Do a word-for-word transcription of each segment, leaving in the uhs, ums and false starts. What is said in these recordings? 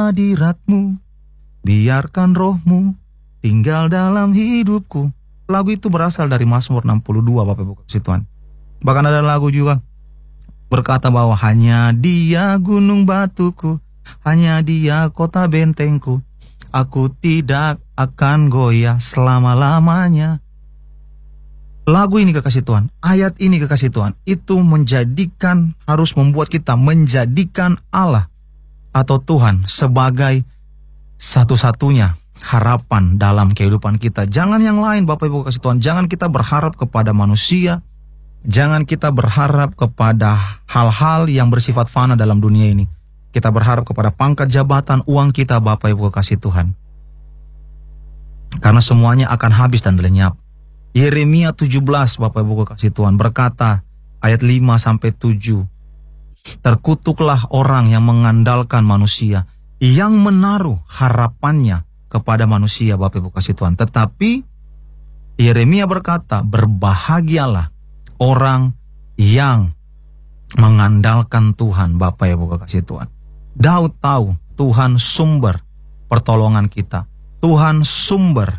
hadirat-Mu, biarkan roh-Mu tinggal dalam hidupku. Lagu itu berasal dari Mazmur enam puluh dua, Bapak Ibu kasih Tuhan. Bahkan ada lagu juga berkata bahwa hanya Dia gunung batuku, hanya Dia kota bentengku, aku tidak akan goyah selama-lamanya. Lagu ini kekasih Tuhan, ayat ini kekasih Tuhan, itu menjadikan, harus membuat kita menjadikan Allah atau Tuhan sebagai satu-satunya harapan dalam kehidupan kita. Jangan yang lain, Bapak Ibu kasih Tuhan. Jangan kita berharap kepada manusia. Jangan kita berharap kepada hal-hal yang bersifat fana dalam dunia ini. Kita berharap kepada pangkat jabatan, uang kita, Bapak Ibu kasih Tuhan. Karena semuanya akan habis dan lenyap. Yeremia tujuh belas, Bapak Ibu kasih Tuhan, berkata ayat lima sampai tujuh. Terkutuklah orang yang mengandalkan manusia, yang menaruh harapannya kepada manusia, Bapak Ibu kasih Tuhan. Tetapi Yeremia berkata, berbahagialah orang yang mengandalkan Tuhan, Bapak Ibu kasih Tuhan. Daud tahu Tuhan sumber pertolongan kita, Tuhan sumber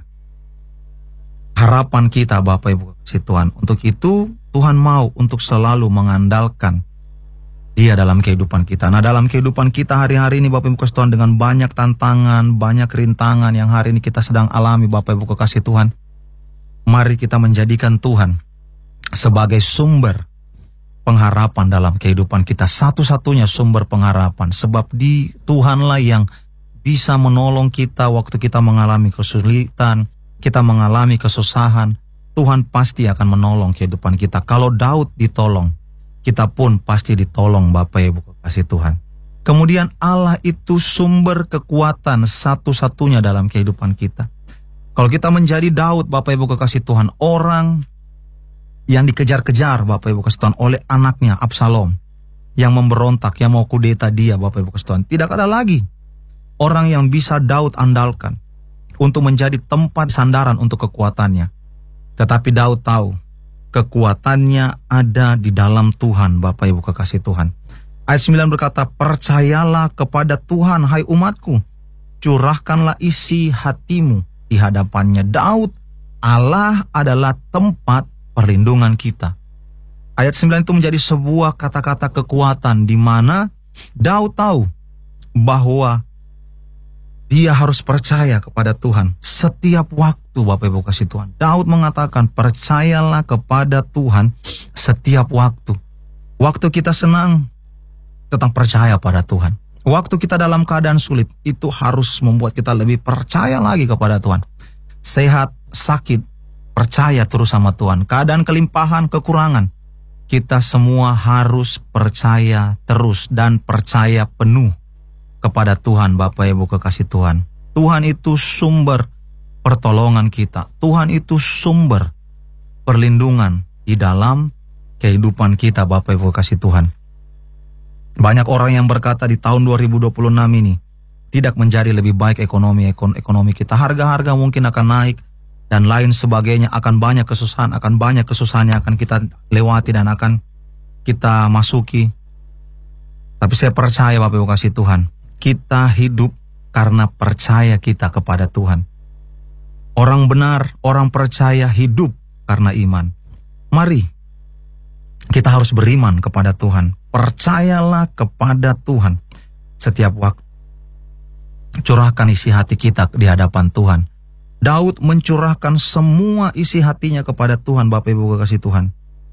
harapan kita, Bapak Ibu kasih Tuhan. Untuk itu Tuhan mau untuk selalu mengandalkan Dia dalam kehidupan kita. Nah, dalam kehidupan kita hari-hari ini, Bapak Ibu kasih Tuhan, dengan banyak tantangan, banyak rintangan yang hari ini kita sedang alami, Bapak Ibu kasih Tuhan, mari kita menjadikan Tuhan sebagai sumber pengharapan dalam kehidupan kita, satu-satunya sumber pengharapan. Sebab di Tuhanlah yang bisa menolong kita waktu kita mengalami kesulitan, kita mengalami kesusahan. Tuhan pasti akan menolong kehidupan kita. Kalau Daud ditolong, kita pun pasti ditolong, Bapak Ibu kasih Tuhan. Kemudian Allah itu sumber kekuatan satu-satunya dalam kehidupan kita. Kalau kita menjadi Daud, Bapak Ibu kekasih Tuhan, orang yang dikejar-kejar, Bapak Ibu kasih Tuhan, oleh anaknya Absalom, yang memberontak, yang mau kudeta dia, Bapak Ibu kasih Tuhan. Tidak ada lagi orang yang bisa Daud andalkan untuk menjadi tempat sandaran untuk kekuatannya. Tetapi Daud tahu kekuatannya ada di dalam Tuhan, Bapak Ibu kekasih Tuhan. Ayat sembilan berkata, percayalah kepada Tuhan, hai umatku, curahkanlah isi hatimu di hadapannya. Daud, Allah adalah tempat perlindungan kita. Ayat sembilan itu menjadi sebuah kata-kata kekuatan di mana Daud tahu bahwa dia harus percaya kepada Tuhan setiap waktu, Bapak Ibu kasih Tuhan. Daud mengatakan, percayalah kepada Tuhan setiap waktu. Waktu kita senang, tetap percaya pada Tuhan. Waktu kita dalam keadaan sulit, itu harus membuat kita lebih percaya lagi kepada Tuhan. Sehat, sakit, percaya terus sama Tuhan. Keadaan kelimpahan, kekurangan, kita semua harus percaya terus dan percaya penuh kepada Tuhan, Bapak Ibu kekasih Tuhan. Tuhan itu sumber pertolongan kita. Tuhan itu sumber perlindungan di dalam kehidupan kita, Bapak Ibu kekasih Tuhan. Banyak orang yang berkata di tahun dua ribu dua puluh enam ini tidak menjadi lebih baik ekonomi ekonomi kita. Harga-harga mungkin akan naik dan lain sebagainya, akan banyak kesusahan, akan banyak kesusahan yang akan kita lewati dan akan kita masuki. Tapi saya percaya, Bapak Ibu kasih Tuhan, kita hidup karena percaya kita kepada Tuhan. Orang benar, orang percaya hidup karena iman. Mari kita harus beriman kepada Tuhan. Percayalah kepada Tuhan setiap waktu. Curahkan isi hati kita di hadapan Tuhan. Daud mencurahkan semua isi hatinya kepada Tuhan, Bapak Ibu kekasih Tuhan.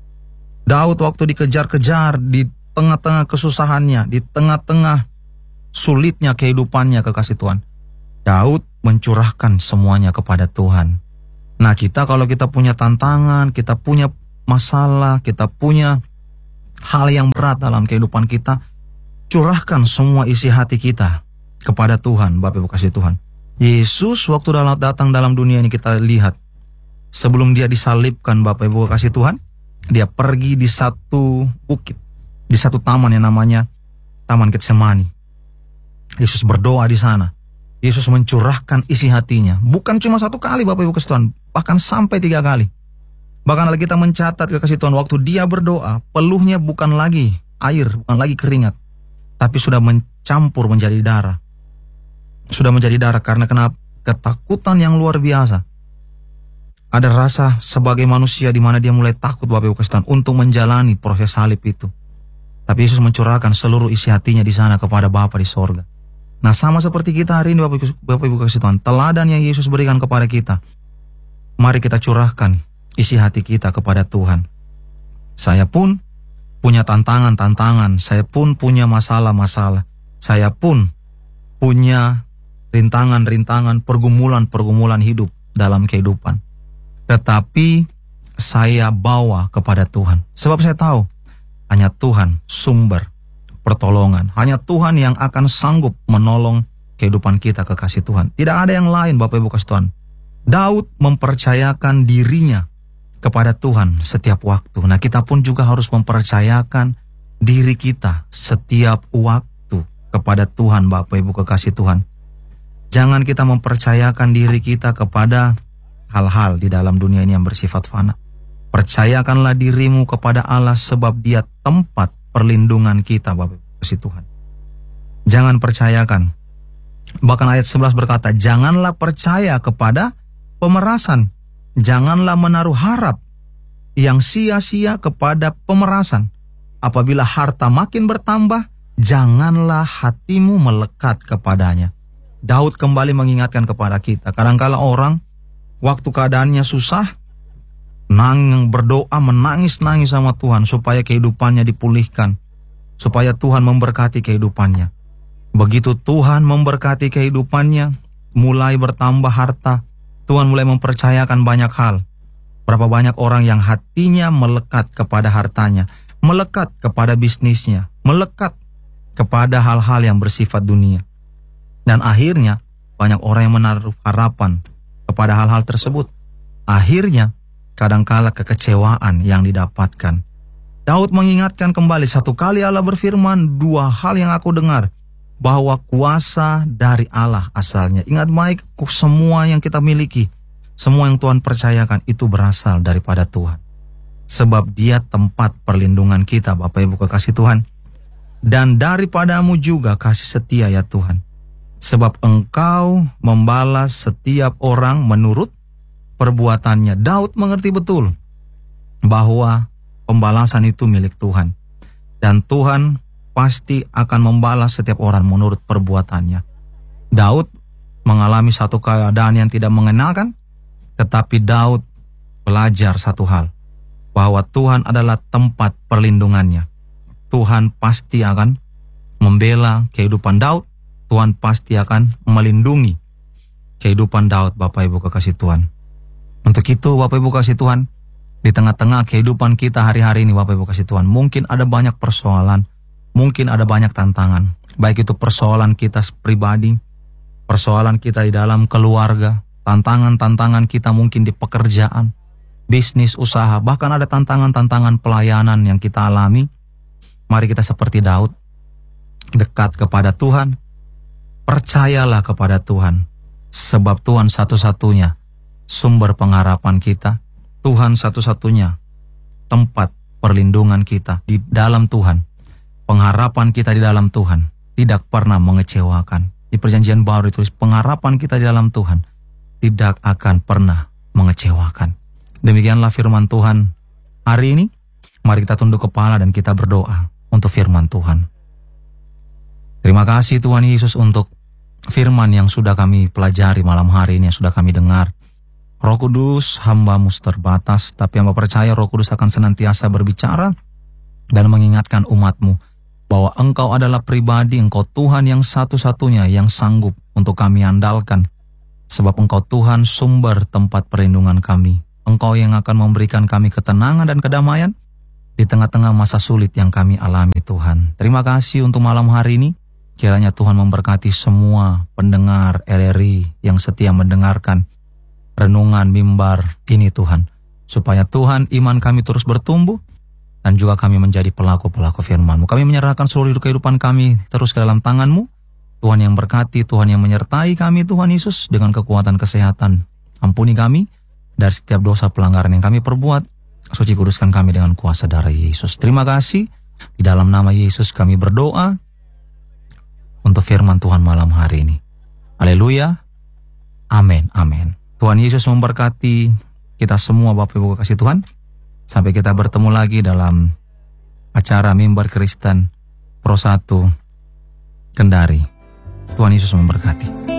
Daud waktu dikejar-kejar, di tengah-tengah kesusahannya, di tengah-tengah sulitnya kehidupannya, kekasih Tuhan, Daud mencurahkan semuanya kepada Tuhan. Nah, kita kalau kita punya tantangan, kita punya masalah, kita punya hal yang berat dalam kehidupan kita, curahkan semua isi hati kita kepada Tuhan, Bapak Ibu kasih Tuhan. Yesus waktu datang dalam dunia ini kita lihat, sebelum dia disalibkan, Bapak Ibu kasih Tuhan, dia pergi di satu bukit, di satu taman yang namanya Taman Getsemani. Yesus berdoa di sana. Yesus mencurahkan isi hatinya. Bukan cuma satu kali, Bapak Ibu kasih Tuhan, bahkan sampai tiga kali. Bahkan lagi kita mencatat, kekasih Tuhan, waktu dia berdoa, peluhnya bukan lagi air, bukan lagi keringat, tapi sudah mencampur menjadi darah. sudah menjadi darah. Karena kenapa? Ketakutan yang luar biasa. Ada rasa sebagai manusia di mana dia mulai takut Bapak Ibu Kristen untuk menjalani proses salib itu. Tapi Yesus mencurahkan seluruh isi hatinya di sana kepada Bapa di sorga. Nah, sama seperti kita hari ini Bapak Ibu, Bapak Ibu kasih Tuhan, teladan yang Yesus berikan kepada kita. Mari kita curahkan isi hati kita kepada Tuhan. Saya pun punya tantangan-tantangan, saya pun punya masalah-masalah, saya pun punya rintangan-rintangan, pergumulan-pergumulan hidup dalam kehidupan. Tetapi saya bawa kepada Tuhan. Sebab saya tahu hanya Tuhan sumber pertolongan. Hanya Tuhan yang akan sanggup menolong kehidupan kita, kekasih Tuhan. Tidak ada yang lain Bapak Ibu kasih Tuhan. Daud mempercayakan dirinya kepada Tuhan setiap waktu. Nah, kita pun juga harus mempercayakan diri kita setiap waktu kepada Tuhan Bapak Ibu kekasih Tuhan. Jangan kita mempercayakan diri kita kepada hal-hal di dalam dunia ini yang bersifat fana. Percayakanlah dirimu kepada Allah sebab Dia tempat perlindungan kita Bapak Ibu kasih Tuhan. Jangan percayakan. Bahkan ayat sebelas berkata, janganlah percaya kepada pemerasan. Janganlah menaruh harap yang sia-sia kepada pemerasan. Apabila harta makin bertambah, janganlah hatimu melekat kepadanya. Daud kembali mengingatkan kepada kita. Kadangkala orang waktu keadaannya susah, nang berdoa menangis-nangis sama Tuhan supaya kehidupannya dipulihkan, supaya Tuhan memberkati kehidupannya. Begitu Tuhan memberkati kehidupannya, mulai bertambah harta, Tuhan mulai mempercayakan banyak hal. Berapa banyak orang yang hatinya melekat kepada hartanya, melekat kepada bisnisnya, melekat kepada hal-hal yang bersifat dunia. Dan akhirnya banyak orang yang menaruh harapan kepada hal-hal tersebut. Akhirnya kadangkala kekecewaan yang didapatkan. Daud mengingatkan kembali, satu kali Allah berfirman, dua hal yang aku dengar, bahwa kuasa dari Allah asalnya. Ingat baik, semua yang kita miliki, semua yang Tuhan percayakan itu berasal daripada Tuhan. Sebab Dia tempat perlindungan kita Bapak Ibu kekasih Tuhan. Dan daripadamu juga kasih setia ya Tuhan. Sebab Engkau membalas setiap orang menurut perbuatannya. Daud mengerti betul bahwa pembalasan itu milik Tuhan. Dan Tuhan pasti akan membalas setiap orang menurut perbuatannya. Daud mengalami satu keadaan yang tidak mengenakan, tetapi Daud belajar satu hal, bahwa Tuhan adalah tempat perlindungannya. Tuhan pasti akan membela kehidupan Daud. Tuhan pasti akan melindungi kehidupan Daud Bapak Ibu kekasih Tuhan. Untuk itu Bapak Ibu kasih Tuhan, di tengah-tengah kehidupan kita hari-hari ini Bapak Ibu kasih Tuhan, mungkin ada banyak persoalan, mungkin ada banyak tantangan. Baik itu persoalan kita pribadi, persoalan kita di dalam keluarga, tantangan-tantangan kita mungkin di pekerjaan, bisnis, usaha, bahkan ada tantangan-tantangan pelayanan yang kita alami. Mari kita seperti Daud, dekat kepada Tuhan, percayalah kepada Tuhan, sebab Tuhan satu-satunya sumber pengharapan kita, Tuhan satu-satunya tempat perlindungan kita di dalam Tuhan. Pengharapan kita di dalam Tuhan tidak pernah mengecewakan. Di perjanjian baru ditulis, pengharapan kita di dalam Tuhan tidak akan pernah mengecewakan. Demikianlah firman Tuhan hari ini. Mari kita tunduk kepala dan kita berdoa untuk firman Tuhan. Terima kasih Tuhan Yesus untuk firman yang sudah kami pelajari malam hari ini, yang sudah kami dengar. Roh Kudus, hamba-Mu terbatas, tapi hamba percaya Roh Kudus akan senantiasa berbicara dan mengingatkan umat-Mu bahwa Engkau adalah pribadi, Engkau Tuhan yang satu-satunya yang sanggup untuk kami andalkan. Sebab Engkau Tuhan sumber tempat perlindungan kami. Engkau yang akan memberikan kami ketenangan dan kedamaian di tengah-tengah masa sulit yang kami alami Tuhan. Terima kasih untuk malam hari ini. Kiranya Tuhan memberkati semua pendengar R R I yang setia mendengarkan renungan mimbar ini Tuhan. Supaya Tuhan iman kami terus bertumbuh dan juga kami menjadi pelaku-pelaku firman-Mu. Kami menyerahkan seluruh kehidupan kami terus ke dalam tangan-Mu. Tuhan yang berkati, Tuhan yang menyertai kami Tuhan Yesus dengan kekuatan kesehatan. Ampuni kami dari setiap dosa pelanggaran yang kami perbuat. Suci kuduskan kami dengan kuasa darah Yesus. Terima kasih. Di dalam nama Yesus kami berdoa untuk firman Tuhan malam hari ini. Haleluya. Amin, amin. Tuhan Yesus memberkati kita semua Bapak Ibu kasih Tuhan. Sampai kita bertemu lagi dalam acara Mimbar Kristen Pro satu Kendari. Tuhan Yesus memberkati.